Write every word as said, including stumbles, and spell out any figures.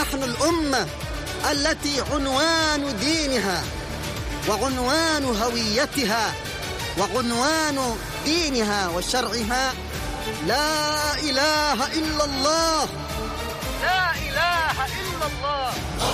نحن الأمة التي عنوان دينها وعنوان هويتها وعنوان دينها وشرعها لا إله إلا الله. لا إله إلا الله.